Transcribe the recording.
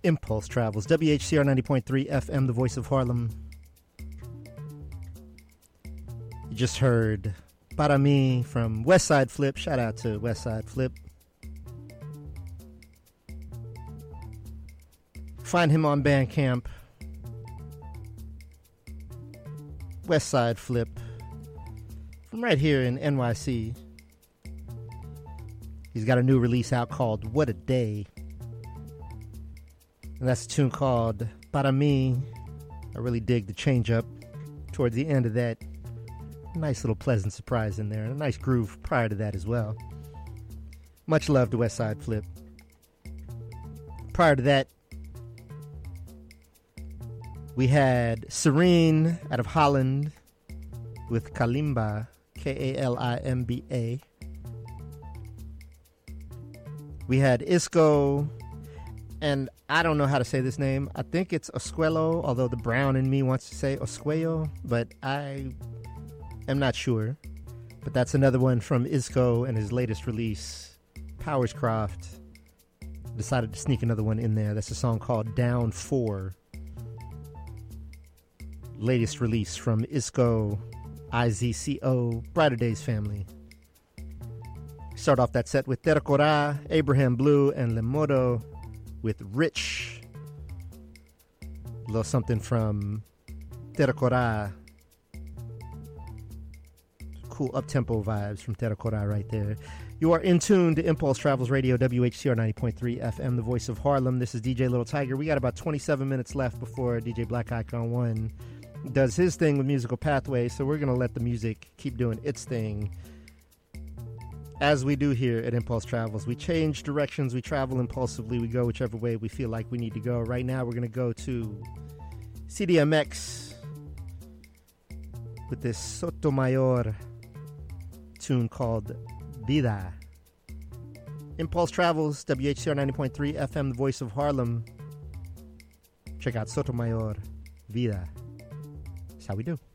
Impulse Travels, WHCR 90.3 FM, the voice of Harlem. You just heard Para Mi from Westside Flip. Shout out to Westside Flip. Find him on Bandcamp. Westside Flip. From right here in NYC. He's got a new release out called What a Day. And that's a tune called Para Mi. I really dig the change up towards the end of that. Nice little pleasant surprise in there. And a nice groove prior to that as well. Much love to Westside Flip. Prior to that, we had Serene out of Holland with Kalimba, Kalimba. We had Isco, and I don't know how to say this name. I think it's Osquelo, although the brown in me wants to say Osquello, but I am not sure. But that's another one from Isco and his latest release, Powerscroft. Decided to sneak another one in there. That's a song called Down 4. Latest release from Isco, IZCO, Brighter Days family. Start off that set with Tercora, Abraham Blue, and Lemodo with Rich. A little something from Tercora. Cool up-tempo vibes from Tercora right there. You are in tune to Impulse Travels Radio, WHCR 90.3 FM, the voice of Harlem. This is DJ Little Tiger. We got about 27 minutes left before DJ Black Icon 1 does his thing with Musical Pathway, so we're going to let the music keep doing its thing. As we do here at Impulse Travels, we change directions, we travel impulsively, we go whichever way we feel like we need to go. Right now, we're going to go to CDMX with this Sotomayor tune called Vida. Impulse Travels, WHCR 90.3 FM, the voice of Harlem. Check out Sotomayor, Vida. That's how we do.